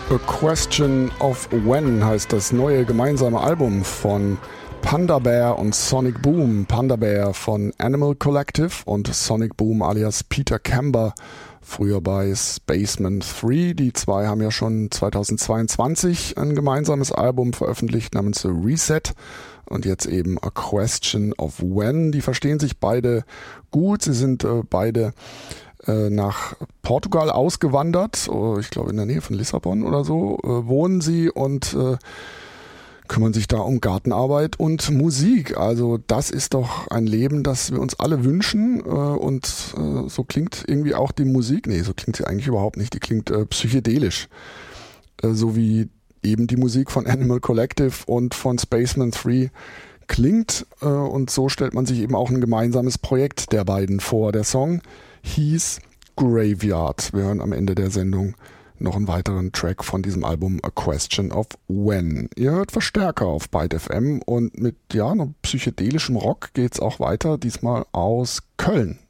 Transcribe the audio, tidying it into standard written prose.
A Question of When heißt das neue gemeinsame Album von Panda Bear und Sonic Boom. Panda Bear von Animal Collective und Sonic Boom alias Peter Kember, früher bei Spaceman 3. Die zwei haben ja schon 2022 ein gemeinsames Album veröffentlicht namens Reset und jetzt eben A Question of When. Die verstehen sich beide gut, sie sind beide nach Portugal ausgewandert, ich glaube in der Nähe von Lissabon oder so, wohnen sie und kümmern sich da um Gartenarbeit und Musik. Also das ist doch ein Leben, das wir uns alle wünschen und so klingt irgendwie auch die Musik. Nee, so klingt sie eigentlich überhaupt nicht. Die klingt psychedelisch. So wie eben die Musik von Animal Collective und von Spaceman 3 klingt. Und so stellt man sich eben auch ein gemeinsames Projekt der beiden vor. Der Song hieß Graveyard. Wir hören am Ende der Sendung noch einen weiteren Track von diesem Album A Question of When. Ihr hört Verstärker auf Byte FM und mit einem psychedelischem Rock geht's auch weiter, diesmal aus Köln.